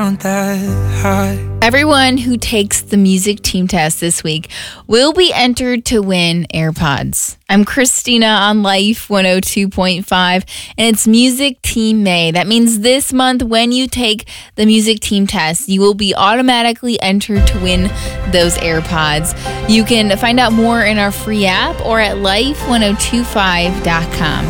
Everyone who takes the music team test this week will be entered to win AirPods. I'm Christina on Life 102.5, and it's Music Team May. That means this month, when you take the music team test, you will be automatically entered to win those AirPods. You can find out more in our free app or at life1025.com.